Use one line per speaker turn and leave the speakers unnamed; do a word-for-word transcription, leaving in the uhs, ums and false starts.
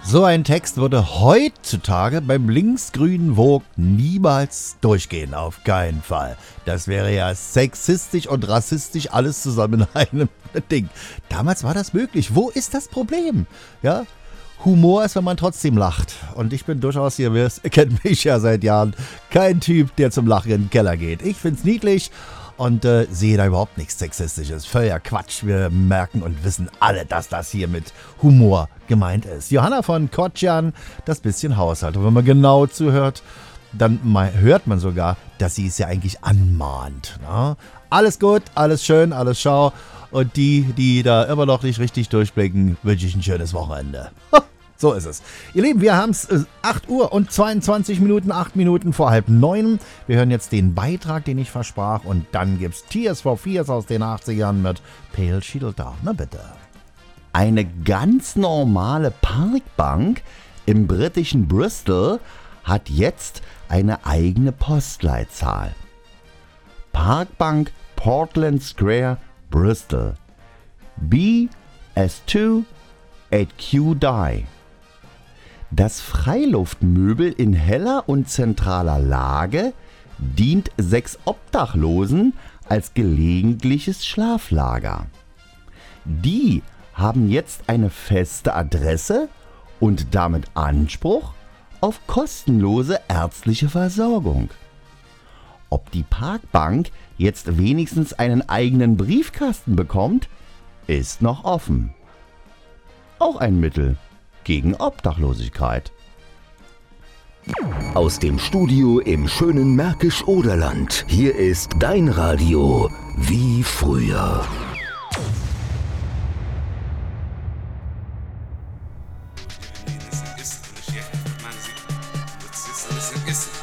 So ein Text würde heutzutage beim linksgrünen Vogue niemals durchgehen, auf keinen Fall. Das wäre ja sexistisch und rassistisch alles zusammen in einem Ding. Damals war das möglich. Wo ist das Problem? Ja, Humor ist, wenn man trotzdem lacht. Und ich bin durchaus, ihr wisst, ihr kennt mich ja seit Jahren, kein Typ, der zum Lachen in den Keller geht. Ich find's niedlich und äh, sehe da überhaupt nichts Sexistisches. Völliger Quatsch. Wir merken und wissen alle, dass das hier mit Humor gemeint ist. Johanna von Kotjan, das bisschen Haushalt. Und wenn man genau zuhört, dann mal hört man sogar, dass sie es ja eigentlich anmahnt. Na? Alles gut, alles schön, alles schau. Und die, die da immer noch nicht richtig durchblicken, wünsche ich ein schönes Wochenende. So ist es. Ihr Lieben, wir haben es acht Uhr und zweiundzwanzig Minuten, acht Minuten vor halb neun. Wir hören jetzt den Beitrag, den ich versprach. Und dann gibt's Tears for Fears aus den achtzigern mit Pale Shieldar. Na bitte.
Eine ganz normale Parkbank im britischen Bristol hat jetzt eine eigene Postleitzahl. Parkbank Portland Square, Bristol. B S zwei acht Q D I. Das Freiluftmöbel in heller und zentraler Lage dient sechs Obdachlosen als gelegentliches Schlaflager. Die haben jetzt eine feste Adresse und damit Anspruch auf kostenlose ärztliche Versorgung. Ob die Parkbank jetzt wenigstens einen eigenen Briefkasten bekommt, ist noch offen. Auch ein Mittel gegen Obdachlosigkeit.
Aus dem Studio im schönen Märkisch-Oderland. Hier ist dein Radio wie früher.
Listen,